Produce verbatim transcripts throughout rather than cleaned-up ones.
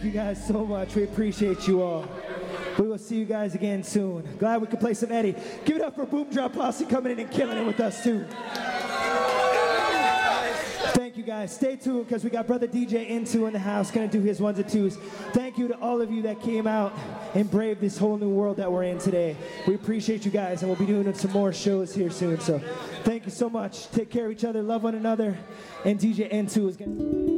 Thank you guys so much. We appreciate you all. We will see you guys again soon. Glad we could play some Eddie. Give it up for Boom Drop Posse coming in and killing it with us too. Thank you guys. Stay tuned because we got brother D J Into in the house going to do his ones and twos. Thank you to all of you that came out and braved this whole new world that we're in today. We appreciate you guys, and we'll be doing some more shows here soon. So thank you so much. Take care of each other. Love one another. And D J Into is going to...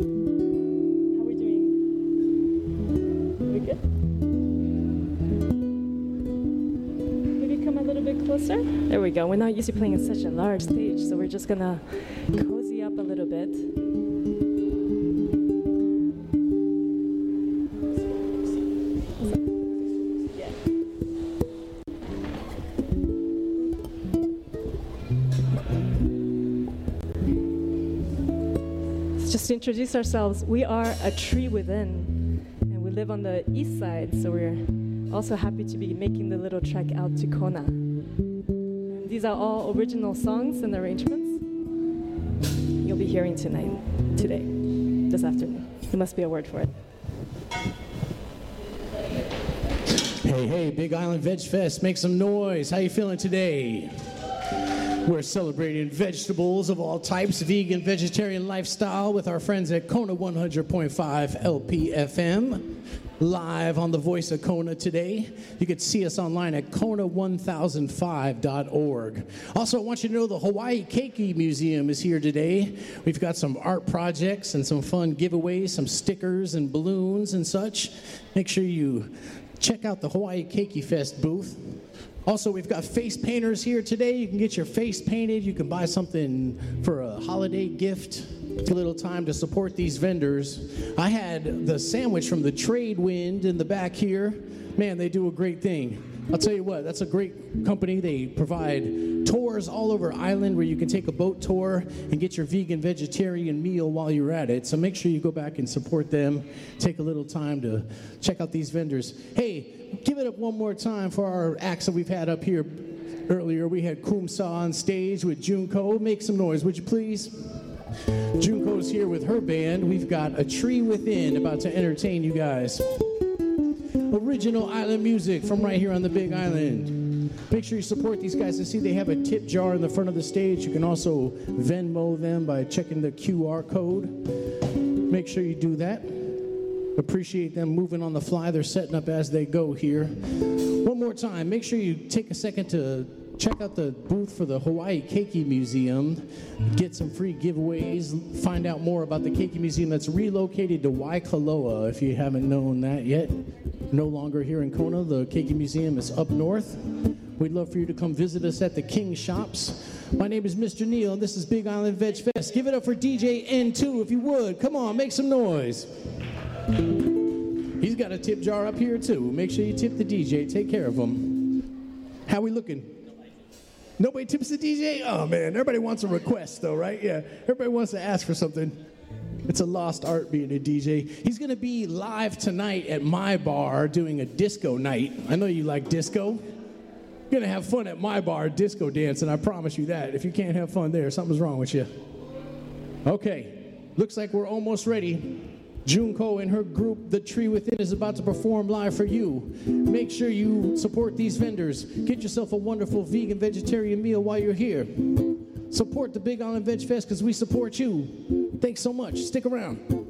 Closer. There we go. We're not used to playing on such a large stage, so we're just gonna cozy up a little bit. Yeah. Just to introduce ourselves, we are A Tree Within, and we live on the east side, so we're also happy to be making the little trek out to Kona. These are all original songs and arrangements you'll be hearing tonight, today, this afternoon. There must be a word for it. Hey, hey, Big Island Veg Fest, make some noise. How you feeling today? We're celebrating vegetables of all types, vegan, vegetarian lifestyle with our friends at Kona one hundred point five L P F M. Live on the Voice of Kona today. You can see us online at Kona one thousand five dot org. Also, I want you to know the Hawaii Keiki Museum is here today. We've got some art projects and some fun giveaways, some stickers and balloons and such. Make sure you check out the Hawaii Keiki Fest booth. Also, we've got face painters here today. You can get your face painted. You can buy something for a holiday gift. A little time to support these vendors. I had the sandwich from the Trade Wind in the back here. Man, they do a great thing. I'll tell you what, that's a great company. They provide tours all over Island where you can take a boat tour and get your vegan vegetarian meal while you're at it. So make sure you go back and support them. Take a little time to check out these vendors. Hey, give it up one more time for our acts that we've had up here earlier. We had Kumsa on stage with Junko. Make some noise, would you please? Junko's here with her band. We've got A Tree Within about to entertain you guys. Original island music from right here on the Big Island. Make sure you support these guys and see they have a tip jar in the front of the stage. You can also Venmo them by checking the Q R code. Make sure you do that. Appreciate them moving on the fly. They're setting up as they go here. One more time, make sure you take a second to check out the booth for the Hawaii Keiki Museum. Get some free giveaways. Find out more about the Keiki Museum that's relocated to Waikoloa, if you haven't known that yet. No longer here in Kona. The Keiki Museum is up north. We'd love for you to come visit us at the King Shops. My name is Mister Neil, and this is Big Island Veg Fest. Give it up for D J N two, if you would. Come on, make some noise. He's got a tip jar up here, too. Make sure you tip the D J. Take care of him. How we looking? Nobody tips the D J? Oh, man. Everybody wants a request, though, right? Yeah. Everybody wants to ask for something. It's a lost art being a D J. He's going to be live tonight at my bar doing a disco night. I know you like disco. You're going to have fun at my bar disco dancing. I promise you that. If you can't have fun there, something's wrong with you. Okay. Looks like we're almost ready. Junko and her group, The Tree Within, is about to perform live for you. Make sure you support these vendors. Get yourself a wonderful vegan vegetarian meal while you're here. Support the Big Island Veg Fest because we support you. Thanks so much. Stick around.